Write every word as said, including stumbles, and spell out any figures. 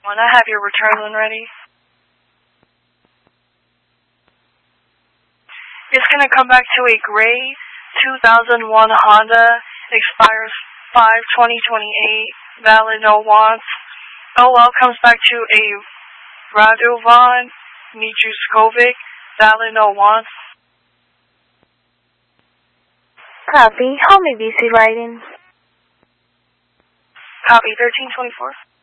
When I have your return when ready. It's going to come back to a gray two thousand one Honda, expires five twenty twenty-eight, valid no wants. O L comes back to a Radovan Mijuskovic, valid no wants. Copy. How may B C writing? Copy thirteen twenty-four.